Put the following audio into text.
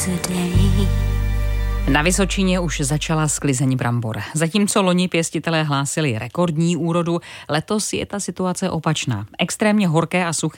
Na Vysočině už začala sklizeň brambor. Zatímco loni pěstitelé hlásili rekordní úrodu, letos je ta situace opačná. Extrémně horké a suché